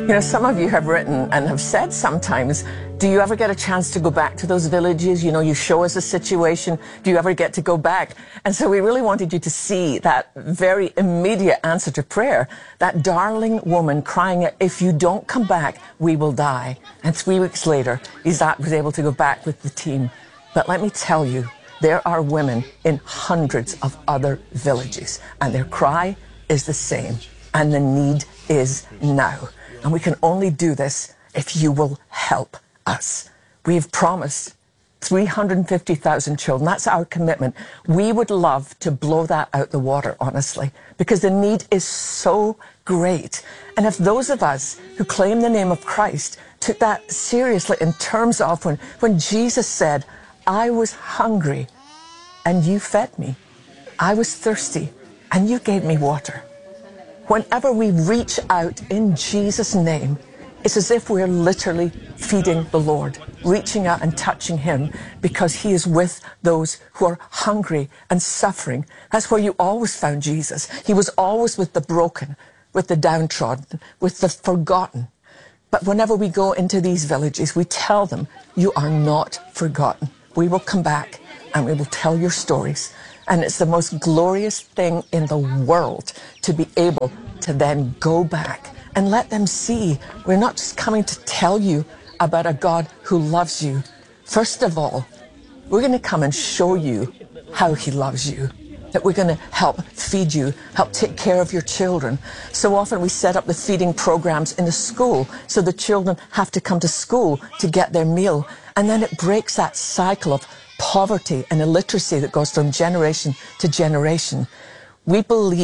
You know, some of you have written and have said sometimes, do you ever get a chance to go back to those villages? You know, you show us a situation. Do you ever get to go back? And so we really wanted you to see that very immediate answer to prayer. That darling woman crying, if you don't come back, we will die. And 3 weeks later, Isaac was able to go back with the team. But let me tell you, there are women in hundreds of other villages, and their cry is the same, and the need is now. And we can only do this if you will help us. We've promised 350,000 children. That's our commitment. We would love to blow that out the water, honestly, because the need is so great. And if those of us who claim the name of Christ took that seriously in terms of when Jesus said, I was hungry and you fed me. I was thirsty and you gave me water. Whenever we reach out in Jesus' name, it's as if we're literally feeding the Lord, reaching out and touching Him, because He is with those who are hungry and suffering. That's where you always found Jesus. He was always with the broken, with the downtrodden, with the forgotten. But whenever we go into these villages, we tell them, you are not forgotten. We will come back and we will tell your stories. And it's the most glorious thing in the world to be able to then go back and let them see we're not just coming to tell you about a God who loves you. First of all, we're going to come and show you how He loves you, that we're going to help feed you, help take care of your children. So often we set up the feeding programs in the school, so the children have to come to school to get their meal. And then it breaks that cycle of poverty and illiteracy that goes from generation to generation. We're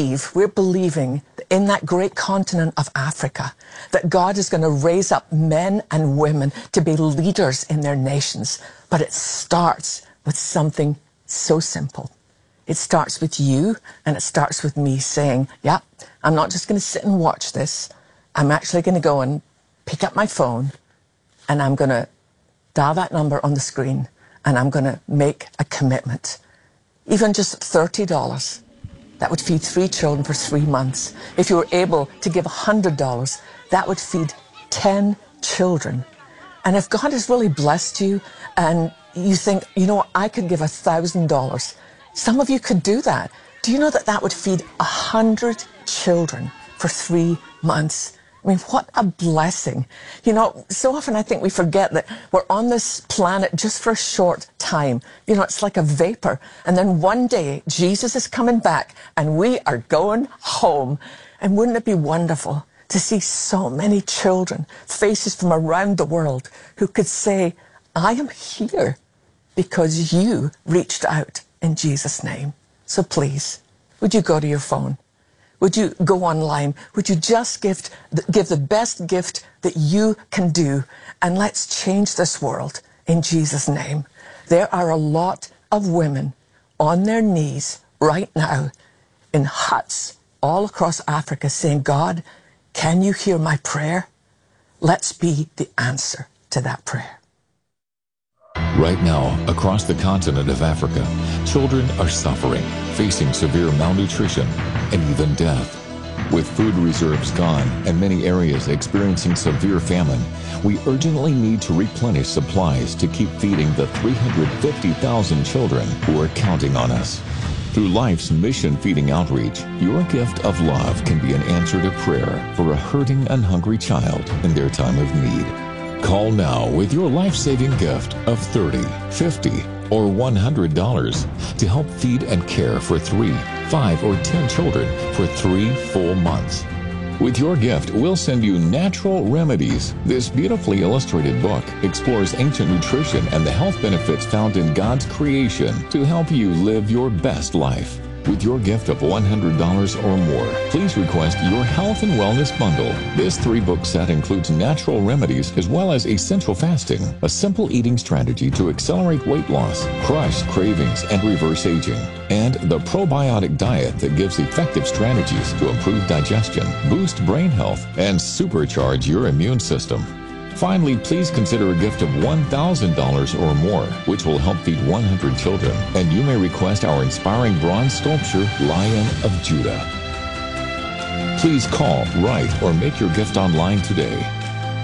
believing that in that great continent of Africa, that God is going to raise up men and women to be leaders in their nations. But it starts with something so simple. It starts with you, and it starts with me saying, yeah, I'm not just going to sit and watch this. I'm actually going to go and pick up my phone, and I'm going to dial that number on the screen, and I'm going to make a commitment. Even just $30, that would feed 3 children for 3 months. If you were able to give $100, that would feed 10 children. And if God has really blessed you and you think, you know what, I could give $1,000, some of you could do that. Do you know that that would feed 100 children for 3 months? I mean, what a blessing. You know, so often I think we forget that we're on this planet just for a short time. You know, it's like a vapor. And then one day, Jesus is coming back and we are going home. And wouldn't it be wonderful to see so many children, faces from around the world, who could say, I am here because you reached out in Jesus' name. So please, would you go to your phone? Would you go online? Would you just give the best gift that you can do? And let's change this world in Jesus' name. There are a lot of women on their knees right now in huts all across Africa saying, God, can you hear my prayer? Let's be the answer to that prayer. Right now, across the continent of Africa, children are suffering, facing severe malnutrition and even death. With food reserves gone and many areas experiencing severe famine, we urgently need to replenish supplies to keep feeding the 350,000 children who are counting on us. Through Life's Mission Feeding Outreach, your gift of love can be an answer to prayer for a hurting and hungry child in their time of need. Call now with your life-saving gift of $30, $50, or $100 to help feed and care for 3, 5, or 10 children for 3 full months. With your gift, we'll send you Natural Remedies. This beautifully illustrated book explores ancient nutrition and the health benefits found in God's creation to help you live your best life. With your gift of $100 or more, please request your Health and Wellness Bundle. This 3-book set includes Natural Remedies as well as Essential Fasting, a simple eating strategy to accelerate weight loss, crush cravings, and reverse aging, and the Probiotic Diet that gives effective strategies to improve digestion, boost brain health, and supercharge your immune system. Finally, please consider a gift of $1,000 or more, which will help feed 100 children, and you may request our inspiring bronze sculpture, Lion of Judah. Please call, write, or make your gift online today.